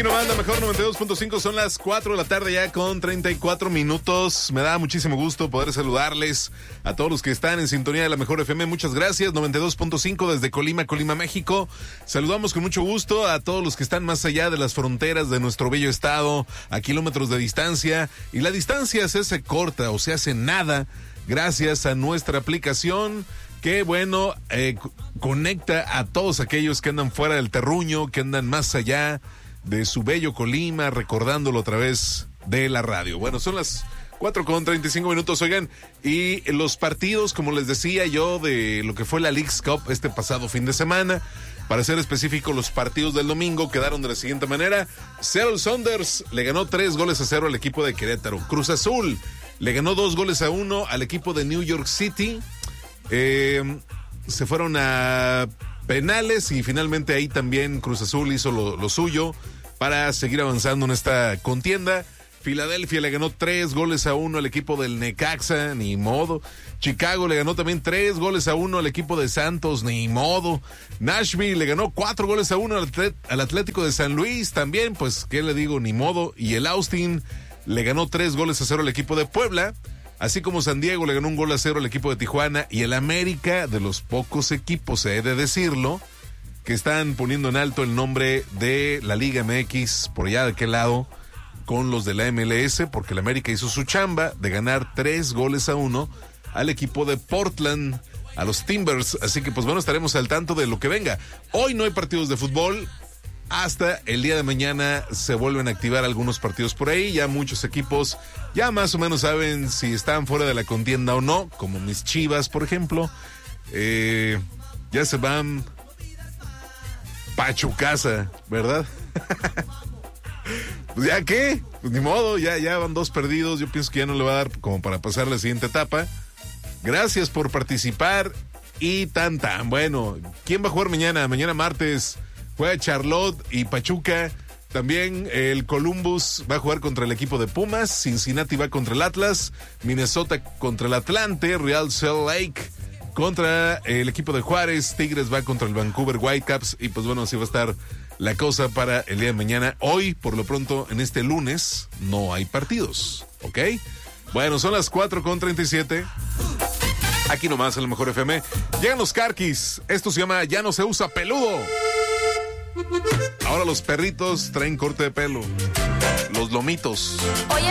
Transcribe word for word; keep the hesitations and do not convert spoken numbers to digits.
Aquí nomás la mejor noventa y dos punto cinco, son las cuatro de la tarde ya con treinta y cuatro minutos. Me da muchísimo gusto poder saludarles a todos los que están en sintonía de la mejor F M. Muchas gracias, noventa y dos punto cinco desde Colima, Colima, México. Saludamos con mucho gusto a todos los que están más allá de las fronteras de nuestro bello estado, a kilómetros de distancia. Y la distancia se hace corta o se hace nada gracias a nuestra aplicación que, bueno, eh, conecta a todos aquellos que andan fuera del terruño, que andan más allá de su bello Colima, recordándolo a través de la radio. Bueno, son las cuatro con treinta y cinco minutos, oigan, y los partidos, como les decía yo, de lo que fue la Leagues Cup este pasado fin de semana, para ser específico, los partidos del domingo quedaron de la siguiente manera. Seattle Sounders le ganó tres goles a cero al equipo de Querétaro. Cruz Azul le ganó dos goles a uno al equipo de New York City. Eh, se fueron a penales y finalmente ahí también Cruz Azul hizo lo, lo suyo para seguir avanzando en esta contienda. Filadelfia le ganó tres goles a uno al equipo del Necaxa, ni modo. Chicago le ganó también tres goles a uno al equipo de Santos, ni modo. Nashville le ganó cuatro goles a uno al, atlet- al Atlético de San Luis, también, pues, ¿qué le digo? Ni modo. Y el Austin le ganó tres goles a cero al equipo de Puebla. Así como San Diego le ganó un gol a cero al equipo de Tijuana, y el América, de los pocos equipos, he de decirlo, que están poniendo en alto el nombre de la Liga M X, por allá de aquel lado, con los de la M L S, porque el América hizo su chamba de ganar tres goles a uno al equipo de Portland, a los Timbers. Así que, pues bueno, estaremos al tanto de lo que venga. Hoy no hay partidos de fútbol. Hasta el día de mañana se vuelven a activar algunos partidos por ahí. Ya muchos equipos ya más o menos saben si están fuera de la contienda o no, como mis Chivas, por ejemplo. Eh, ya se van Pachucasa, ¿verdad? Pues ya qué, pues ni modo, ya, ya van dos perdidos. Yo pienso que ya no le va a dar como para pasar la siguiente etapa. Gracias por participar y tan tan. Bueno, ¿quién va a jugar mañana? Mañana martes juega Charlotte y Pachuca. También el Columbus va a jugar contra el equipo de Pumas. Cincinnati va contra el Atlas. Minnesota contra el Atlante. Real Salt Lake contra el equipo de Juárez. Tigres va contra el Vancouver Whitecaps. Y pues bueno, así va a estar la cosa para el día de mañana. Hoy, por lo pronto, en este lunes, no hay partidos, ¿ok? Bueno, son las cuatro con treinta y siete. Aquí nomás en la mejor F M. Llegan los Carquis. Esto se llama Ya no se usa peludo. Ahora los perritos traen corte de pelo. Los lomitos. Oye,